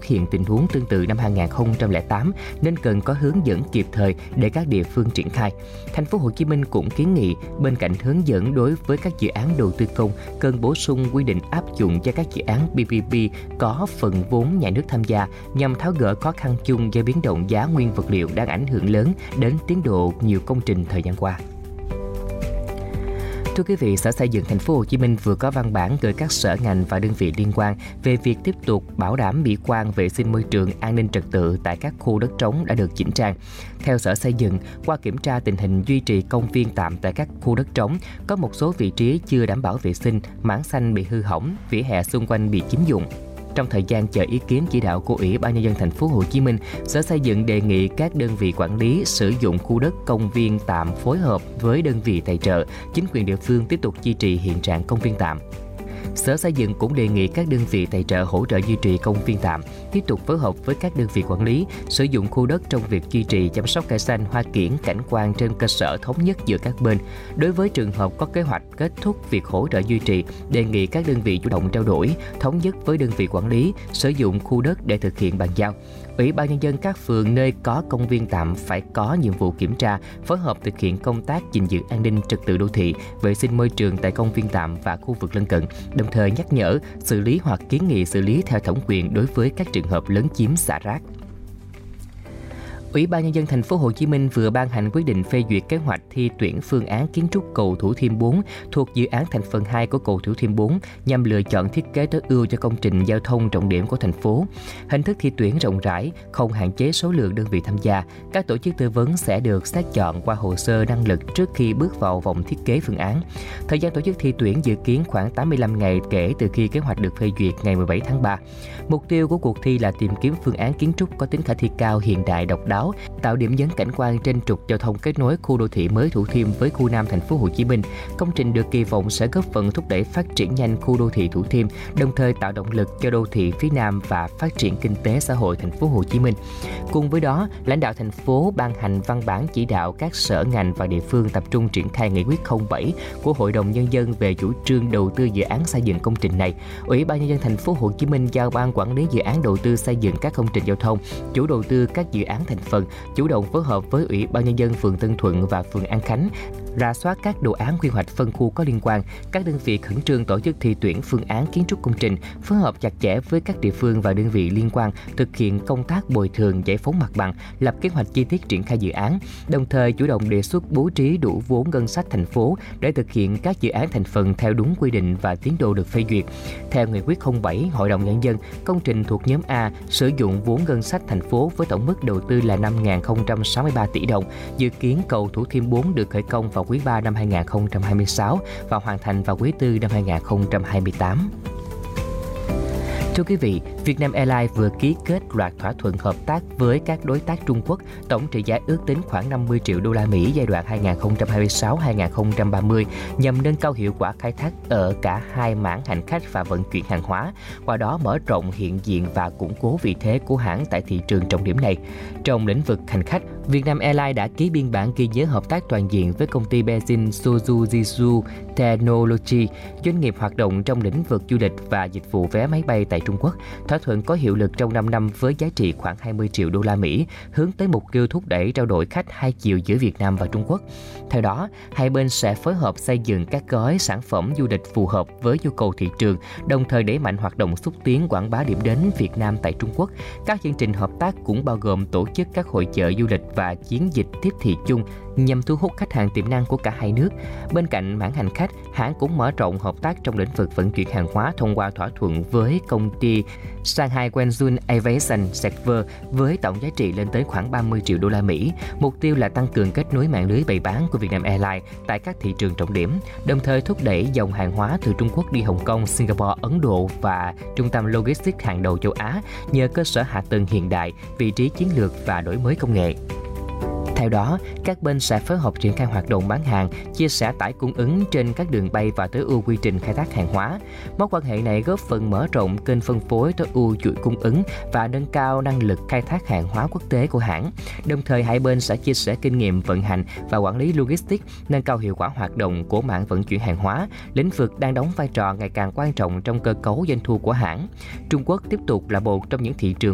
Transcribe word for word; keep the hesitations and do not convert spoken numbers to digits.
hiện tình huống tương tự năm hai nghìn không trăm lẻ tám nên cần có hướng dẫn kịp thời để các địa phương triển khai. Thành phố Hồ Chí Minh cũng kiến nghị bên cạnh hướng dẫn đối với các dự án đầu tư công cần bổ sung quy định áp dụng cho các dự án pê pê pê có phần vốn nhà nước tham gia nhằm tháo gỡ khó khăn chung do biến động giá nguyên vật liệu đang ảnh hưởng lớn đến tiến độ nhiều công trình thời gian qua. Thưa quý vị, Sở Xây dựng Thành phố Hồ Chí Minh vừa có văn bản gửi các sở ngành và đơn vị liên quan về việc tiếp tục bảo đảm mỹ quan, vệ sinh môi trường, an ninh trật tự tại các khu đất trống đã được chỉnh trang. Theo Sở Xây dựng, qua kiểm tra tình hình duy trì công viên tạm tại các khu đất trống, có một số vị trí chưa đảm bảo vệ sinh, mảng xanh bị hư hỏng, vỉa hè xung quanh bị chiếm dụng. Trong thời gian chờ ý kiến chỉ đạo của Ủy ban Nhân dân Thành phố Hồ Chí Minh, Sở Xây dựng đề nghị các đơn vị quản lý sử dụng khu đất công viên tạm phối hợp với đơn vị tài trợ, chính quyền địa phương tiếp tục duy trì hiện trạng công viên tạm. Sở Xây dựng cũng đề nghị các đơn vị tài trợ hỗ trợ duy trì công viên tạm, tiếp tục phối hợp với các đơn vị quản lý sử dụng khu đất trong việc duy trì chăm sóc cây xanh, hoa kiển, cảnh quan trên cơ sở thống nhất giữa các bên. Đối với trường hợp có kế hoạch kết thúc việc hỗ trợ duy trì, đề nghị các đơn vị chủ động trao đổi, thống nhất với đơn vị quản lý sử dụng khu đất để thực hiện bàn giao. Ủy ban Nhân dân các phường nơi có công viên tạm phải có nhiệm vụ kiểm tra, phối hợp thực hiện công tác gìn giữ an ninh trật tự đô thị, vệ sinh môi trường tại công viên tạm và khu vực lân cận, đồng thời nhắc nhở, xử lý hoặc kiến nghị xử lý theo thẩm quyền đối với các trường hợp lấn chiếm xả rác. Ủy ban Nhân dân Thành phố Hồ Chí Minh vừa ban hành quyết định phê duyệt kế hoạch thi tuyển phương án kiến trúc cầu Thủ Thiêm bốn thuộc dự án thành phần hai của cầu Thủ Thiêm bốn nhằm lựa chọn thiết kế tối ưu cho công trình giao thông trọng điểm của thành phố. Hình thức thi tuyển rộng rãi, không hạn chế số lượng đơn vị tham gia. Các tổ chức tư vấn sẽ được xét chọn qua hồ sơ năng lực trước khi bước vào vòng thiết kế phương án. Thời gian tổ chức thi tuyển dự kiến khoảng tám mươi lăm ngày kể từ khi kế hoạch được phê duyệt ngày mười bảy tháng ba. Mục tiêu của cuộc thi là tìm kiếm phương án kiến trúc có tính khả thi cao, hiện đại, độc đáo, tạo điểm nhấn cảnh quan trên trục giao thông kết nối khu đô thị mới Thủ Thiêm với khu Nam Thành phố Hồ Chí Minh. Công trình được kỳ vọng sẽ góp phần thúc đẩy phát triển nhanh khu đô thị Thủ Thiêm, đồng thời tạo động lực cho đô thị phía Nam và phát triển kinh tế xã hội Thành phố Hồ Chí Minh. Cùng với đó, lãnh đạo thành phố ban hành văn bản chỉ đạo các sở ngành và địa phương tập trung triển khai nghị quyết không bảy của Hội đồng Nhân dân về chủ trương đầu tư dự án xây dựng công trình này. Ủy ban Nhân dân Thành phố Hồ Chí Minh giao ban quản lý dự án đầu tư xây dựng các công trình giao thông, chủ đầu tư các dự án thành phần chủ động phối hợp với Ủy ban Nhân dân phường Tân Thuận và phường An Khánh, rà soát các đồ án quy hoạch phân khu có liên quan, các đơn vị khẩn trương tổ chức thi tuyển phương án kiến trúc công trình, phối hợp chặt chẽ với các địa phương và đơn vị liên quan thực hiện công tác bồi thường giải phóng mặt bằng, lập kế hoạch chi tiết triển khai dự án, đồng thời chủ động đề xuất bố trí đủ vốn ngân sách thành phố để thực hiện các dự án thành phần theo đúng quy định và tiến độ được phê duyệt. Theo nghị quyết không bảy, Hội đồng Nhân dân, công trình thuộc nhóm A sử dụng vốn ngân sách thành phố với tổng mức đầu tư là năm nghìn không trăm sáu mươi ba tỷ đồng. Dự kiến cầu Thủ Thiêm bốn được khởi công vào quý ba năm hai nghìn không trăm hai mươi sáu và hoàn thành vào quý tư năm hai nghìn không trăm hai mươi tám. Thưa quý vị, Vietnam Airlines vừa ký kết loạt thỏa thuận hợp tác với các đối tác Trung Quốc, tổng trị giá ước tính khoảng năm mươi triệu đô la Mỹ giai đoạn hai nghìn không trăm hai mươi sáu đến hai nghìn không trăm ba mươi nhằm nâng cao hiệu quả khai thác ở cả hai mảng hành khách và vận chuyển hàng hóa, qua đó mở rộng hiện diện và củng cố vị thế của hãng tại thị trường trọng điểm này. Trong lĩnh vực hành khách, Vietnam Airlines đã ký biên bản ghi nhớ hợp tác toàn diện với công ty Beijing Suzhou Technology, doanh nghiệp hoạt động trong lĩnh vực du lịch và dịch vụ vé máy bay tại Trung Quốc. Thỏa thuận có hiệu lực trong năm năm với giá trị khoảng hai mươi triệu đô la Mỹ, hướng tới mục tiêu thúc đẩy trao đổi khách hai chiều giữa Việt Nam và Trung Quốc. Theo đó, hai bên sẽ phối hợp xây dựng các gói sản phẩm du lịch phù hợp với nhu cầu thị trường, đồng thời đẩy mạnh hoạt động xúc tiến quảng bá điểm đến Việt Nam tại Trung Quốc. Các chương trình hợp tác cũng bao gồm tổ chức các hội chợ du lịch và chiến dịch tiếp thị chung nhằm thu hút khách hàng tiềm năng của cả hai nước. Bên cạnh mảng hành khách, hãng cũng mở rộng hợp tác trong lĩnh vực vận chuyển hàng hóa thông qua thỏa thuận với công ty Shanghai Quanzhou Aviation Server với tổng giá trị lên tới khoảng ba mươi triệu đô la Mỹ. Mục tiêu là tăng cường kết nối mạng lưới bày bán của Vietnam Airlines tại các thị trường trọng điểm, đồng thời thúc đẩy dòng hàng hóa từ Trung Quốc đi Hồng Kông, Singapore, Ấn Độ và trung tâm logistics hàng đầu châu Á nhờ cơ sở hạ tầng hiện đại, vị trí chiến lược và đổi mới công nghệ. Theo đó, các bên sẽ phối hợp triển khai hoạt động bán hàng, chia sẻ tải cung ứng trên các đường bay và tối ưu quy trình khai thác hàng hóa. Mối quan hệ này góp phần mở rộng kênh phân phối tối ưu chuỗi cung ứng và nâng cao năng lực khai thác hàng hóa quốc tế của hãng. Đồng thời, hai bên sẽ chia sẻ kinh nghiệm vận hành và quản lý logistics, nâng cao hiệu quả hoạt động của mạng vận chuyển hàng hóa, lĩnh vực đang đóng vai trò ngày càng quan trọng trong cơ cấu doanh thu của hãng. Trung Quốc tiếp tục là một trong những thị trường